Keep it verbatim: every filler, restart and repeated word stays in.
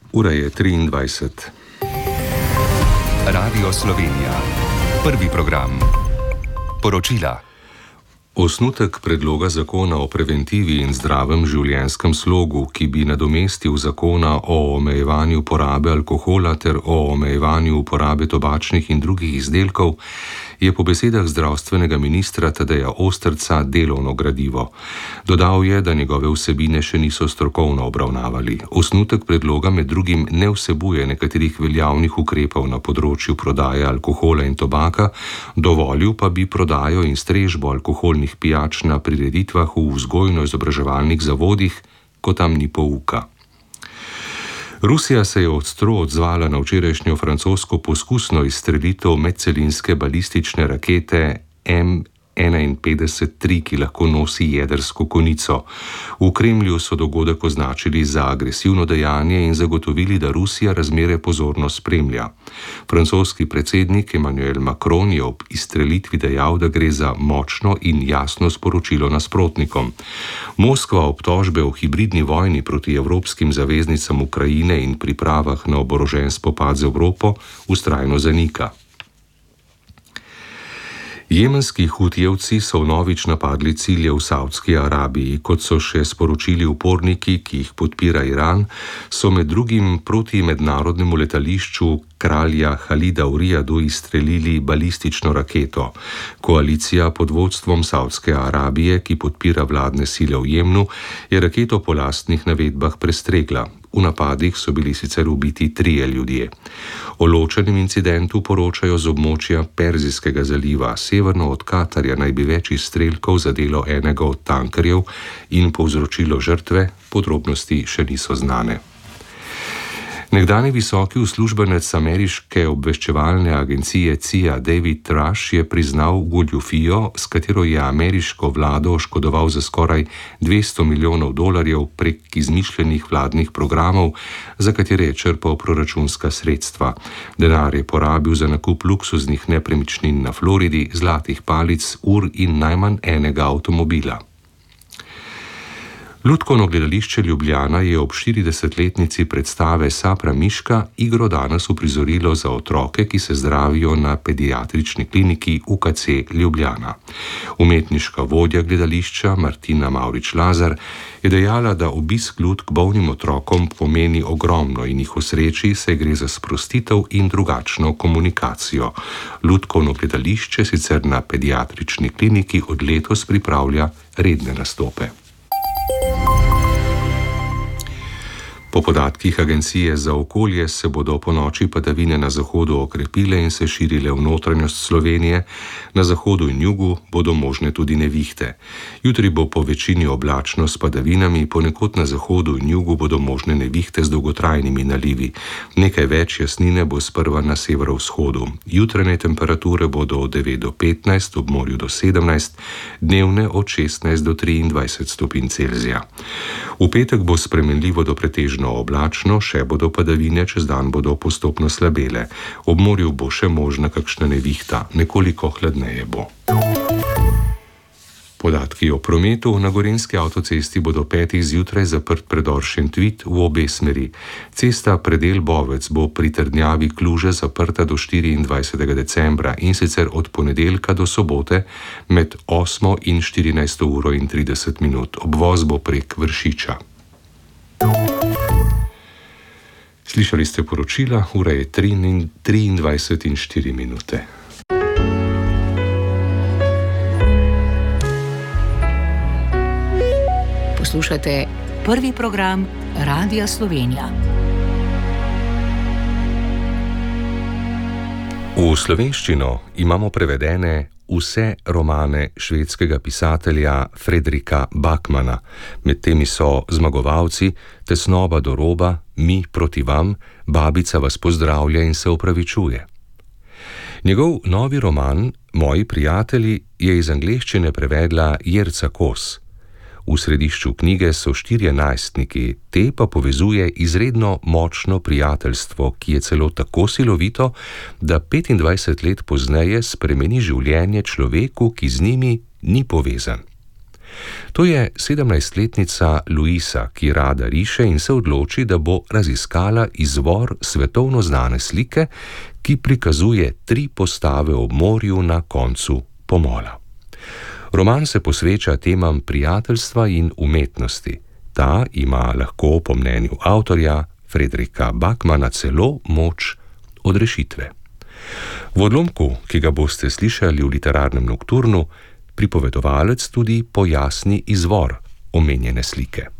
Ura je triindvajset. Radio Slovenija. Prvi program. Poročila. Osnutek predloga zakona o preventivi in zdravem življenjskem slogu, ki bi nadomestil zakona o omejevanju porabe alkohola ter o omejevanju uporabe tobačnih in drugih izdelkov, je po besedah zdravstvenega ministra Tadeja Osterca delovno gradivo. Dodal je, da njegove vsebine še niso strokovno obravnavali. Osnutek predloga med drugim ne vsebuje nekaterih veljavnih ukrepov na področju prodaje alkohola in tobaka, dovolil pa bi prodajo in strežbo alkoholnih pijač na prireditvah v vzgojno-izobraževalnih zavodih, ko tam ni pouka. Rusija se je ostro odzvala na včerajšnjo francosko poskusno izstrelitev medcelinske balistične rakete M enainpetdeset tri, ki lahko nosi jedrsko konico. V Kremlju so dogodek označili za agresivno dejanje in zagotovili, da Rusija razmere pozorno spremlja. Francoski predsednik Emmanuel Macron je ob izstrelitvi dejal, da gre za močno in jasno sporočilo nasprotnikom. Moskva obtožbe o hibridni vojni proti evropskim zaveznicam Ukrajine in pripravah na oborožen spopad z Evropo vztrajno zanika. Jemenski hutijevci so vnovič napadli cilje v Savdski Arabiji. Kot so še sporočili uporniki, ki jih podpira Iran, so med drugim proti mednarodnemu letališču kralja Halida v Rijadu izstrelili balistično raketo. Koalicija pod vodstvom Savdske Arabije, ki podpira vladne sile v Jemnu, je raketo po lastnih navedbah prestregla. V napadih so bili sicer ubiti trije ljudje. O ločenem incidentu poročajo z območja Perzijskega zaliva. Severno od Katarja naj bi več izstrelkov zadelo enega od tankerjev in povzročilo žrtve, podrobnosti še niso znane. Nekdanji visoki uslužbenec ameriške obveščevalne agencije C I A David Trush je priznal goljufijo, s katero je ameriško vlado oškodoval za skoraj dvesto milijonov dolarjev prek izmišljenih vladnih programov, za katere je črpal proračunska sredstva. Denar je porabil za nakup luksuznih nepremičnin na Floridi, zlatih palic, ur in najmanj enega avtomobila. Lutkovno gledališče Ljubljana je ob štiridesetletnici predstave Sapra Miška igro danes uprizorilo za otroke, ki se zdravijo na pediatrični kliniki U K C Ljubljana. Umetniška vodja gledališča Martina Mavrič-Lazar je dejala, da obisk lutk bolnim otrokom pomeni ogromno in jih osreči, saj gre za sprostitev in drugačno komunikacijo. Lutkovno gledališče sicer na pediatrični kliniki od letos pripravlja redne nastope. Po podatkih Agencije za okolje se bodo po noči padavine na zahodu okrepile in se širile v notranjost Slovenije, na zahodu in jugu bodo možne tudi nevihte. Jutri bo po večini oblačno s padavinami, ponekod na zahodu in jugu bodo možne nevihte z dolgotrajnimi nalivi. Nekaj več jasnine bo sprva na severovzhodu. Jutranje temperature bodo od devet do petnajst, ob morju do sedemnajst, dnevne od šestnajst do triindvajset stopinj Celzija. V petek bo spremenljivo do pretežno oblačno, še bodo padavine, čez dan bodo postopno slabele. Ob morju bo še možna kakšna nevihta, nekoliko hladneje bo. Podatki o prometu. Na Gorenjski avtocesti bodo petih zjutraj zaprt predor Šentvid v obe smeri. Cesta Predel Bovec bo pri trdnjavi Kluže zaprta do štiriindvajsetega decembra in sicer od ponedeljka do sobote med osmo in štirinajsto uro in trideset minut. Obvoz bo prek Vršiča. Slišali ste poročila, ura je triindvajset in štiri minute. Poslušate prvi program Radia Slovenija. V slovenščino imamo prevedene vse romane švedskega pisatelja Fredrika Backmana. Med temi so Zmagovalci, Tesnoba do roba, Mi proti vam, Babica vas pozdravlja in se opravičuje. Njegov novi roman Moji prijatelji je iz angleščine prevedla Jerca Kos. V središču knjige so štirje najstniki, te pa povezuje izredno močno prijateljstvo, ki je celo tako silovito, da petindvajset let pozneje spremeni življenje človeku, ki z njimi ni povezan. To je sedemnajstletnica Luisa, ki rada riše in se odloči, da bo raziskala izvor svetovno znane slike, ki prikazuje tri postave ob morju na koncu pomola. Roman se posveča temam prijateljstva in umetnosti. Ta ima lahko, po mnenju avtorja Fredrika Backmana, celo moč odrešitve. V odlomku, ki ga boste slišali v literarnem nokturnu, pripovedovalec tudi pojasni izvor omenjene slike.